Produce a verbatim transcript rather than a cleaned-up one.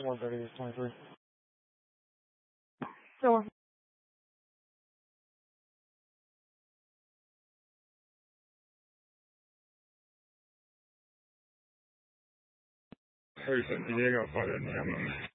one thirty, twenty-three. Sure. Hey, San Diego, para el